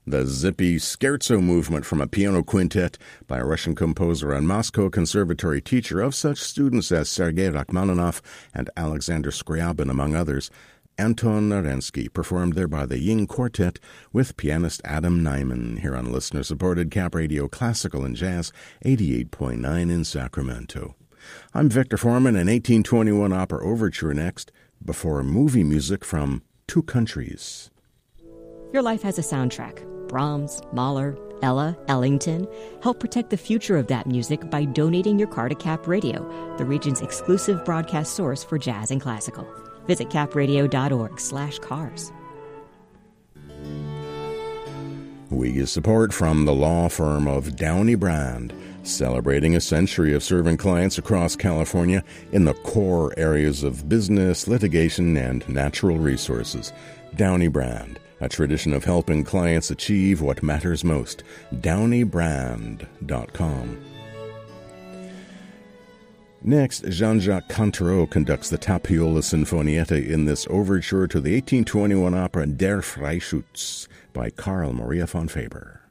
The zippy scherzo movement from a piano quintet by a Russian composer and Moscow Conservatory teacher of such students as Sergei Rachmaninoff and Alexander Scriabin, among others. Anton Arensky performed there by the Ying Quartet with pianist Adam Nyman here on listener-supported Cap Radio Classical and Jazz 88.9 in Sacramento. I'm Victor Foreman, an 1821 opera overture next, before movie music from Two Countries. Your life has a soundtrack. Brahms, Mahler, Ella, Ellington. Help protect the future of that music by donating your car to Cap Radio, the region's exclusive broadcast source for jazz and classical. Visit capradio.org/cars. We get support from the law firm of Downey Brand, celebrating a century of serving clients across California in the core areas of business, litigation, and natural resources. Downey Brand, a tradition of helping clients achieve what matters most. DowneyBrand.com. Next, Jean-Jacques Cantereau conducts the Tapiola Sinfonietta in this overture to the 1821 opera Der Freischütz by Carl Maria von Faber.